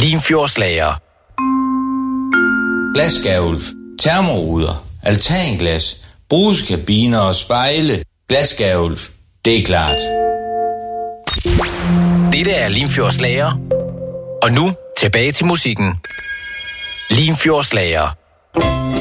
Limfjordslager. Glasgavl, termoruder, altanglas, brugskabiner og spejle. Glasgavl, det er klart. Dette er Limfjordslager. Og nu tilbage til musikken. Limfjordslager.